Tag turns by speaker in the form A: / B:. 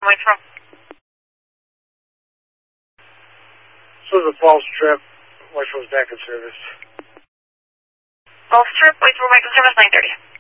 A: Waitsboro.
B: This is a false trip. Waitsboro's back in service.
A: False trip, Waitsboro back in service, 9:30.